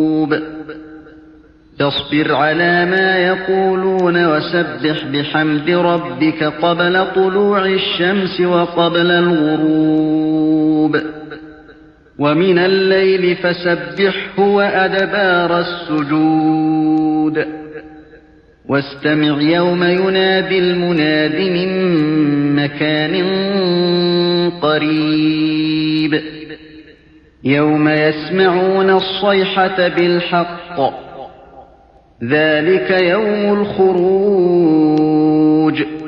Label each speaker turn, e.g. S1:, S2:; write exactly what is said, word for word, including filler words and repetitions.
S1: فاصبر على ما يقولون وسبح بحمد ربك قبل طلوع الشمس وقبل الغروب ومن الليل فسبحه وأدبار السجود واستمع يوم ينادي المناد من مكان قريب يوم يسمعون الصيحة بالحق ذلك يوم الخروج